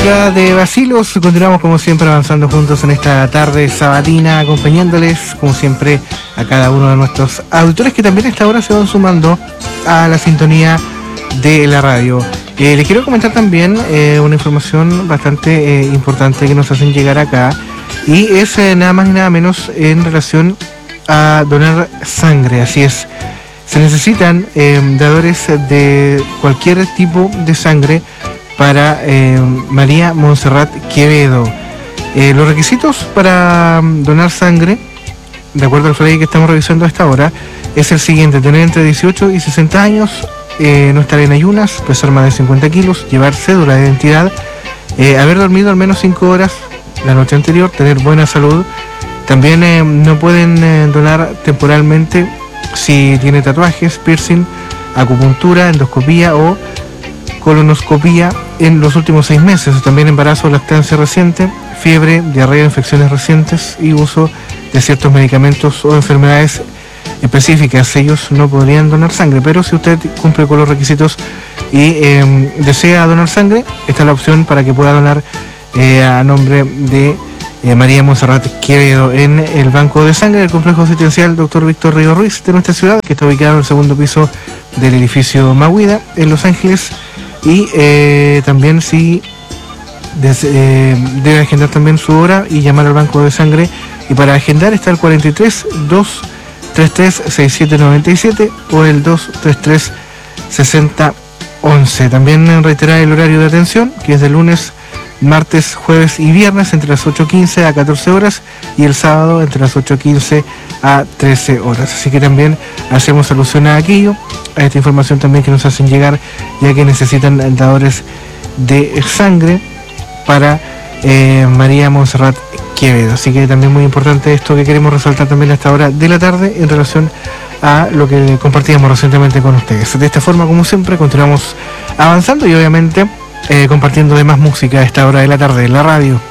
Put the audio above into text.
De Bacilos, continuamos como siempre avanzando juntos en esta tarde sabatina, acompañándoles como siempre a cada uno de nuestros auditores que también a esta hora se van sumando a la sintonía de la radio. Les quiero comentar también una información bastante importante que nos hacen llegar acá, y es nada más y nada menos en relación a donar sangre. Así es, se necesitan dadores de cualquier tipo de sangre para María Montserrat Quevedo. Los requisitos para donar sangre, de acuerdo al flyer que estamos revisando a esta hora, es el siguiente: tener entre 18 y 60 años, no estar en ayunas, pesar más de 50 kilos, llevar cédula de identidad, haber dormido al menos 5 horas la noche anterior, tener buena salud. También no pueden donar temporalmente si tiene tatuajes, piercing, acupuntura, endoscopía o colonoscopía en los últimos 6 meses, también embarazo o lactancia reciente, fiebre, diarrea, infecciones recientes y uso de ciertos medicamentos o enfermedades específicas. Ellos no podrían donar sangre, pero si usted cumple con los requisitos y desea donar sangre, esta es la opción para que pueda donar a nombre de María Montserrat Quevedo en el Banco de Sangre del Complejo Asistencial Dr. Víctor Río Ruiz de nuestra ciudad, que está ubicado en el segundo piso del edificio Mahuida en Los Ángeles. Y también si debe agendar también su hora y llamar al banco de sangre, y para agendar está el 43 233 6797 o el 233 6011. También reiterar el horario de atención, que es de lunes, martes, jueves y viernes entre las 8:15 a 14 horas y el sábado entre las 8:15 a 13 horas. Así que también hacemos alusión a aquello, a esta información también que nos hacen llegar, ya que necesitan dadores de sangre para María Montserrat Quevedo. Así que también muy importante esto que queremos resaltar también a esta hora de la tarde en relación a lo que compartíamos recientemente con ustedes. De esta forma, como siempre, continuamos avanzando y obviamente compartiendo de más música a esta hora de la tarde en la radio.